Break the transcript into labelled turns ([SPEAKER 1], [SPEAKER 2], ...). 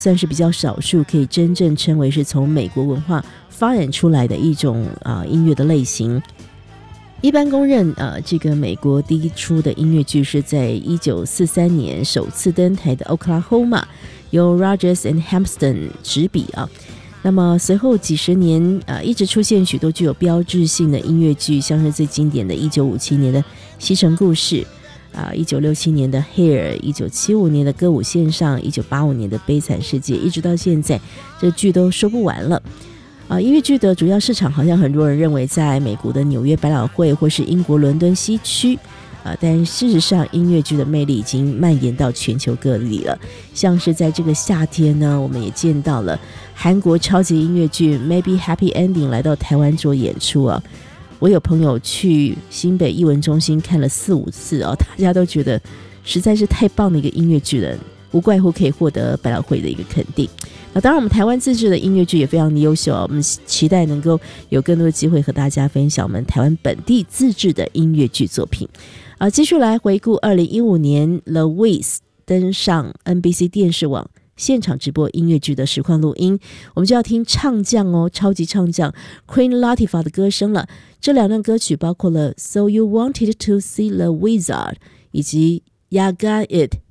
[SPEAKER 1] 算是比较少数可以真正称为是从美国文化发展出来的一种音乐的类型。一般公认这个美国第一出的音乐剧是在1943年首次登台的 Oklahoma， 由 Rodgers and Hammerstein 执笔那么随后几十年一直出现许多具有标志性的音乐剧，像是最经典的1957年的西城故事1967年的 Hair， 1975年的歌舞线上，1985年的悲惨世界，一直到现在这剧都说不完了音乐剧的主要市场好像很多人认为在美国的纽约百老汇或是英国伦敦西区但事实上音乐剧的魅力已经蔓延到全球各地了。像是在这个夏天呢，我们也见到了韩国超级音乐剧 Maybe Happy Ending 来到台湾做演出我有朋友去新北艺文中心看了4-5次大家都觉得实在是太棒的一个音乐剧了，无怪乎可以获得百老汇的一个肯定。那当然我们台湾自制的音乐剧也非常的优秀我们期待能够有更多的机会和大家分享我们台湾本地自制的音乐剧作品继续来回顾2015年 The Wiz 登上 NBC 电视网现场直播音乐剧的实况录音，我们就要听唱将超级唱将 Queen Latifah 的歌声了。这两段歌曲包括了 So You Wanted to See the Wizard 以及 Ya Got It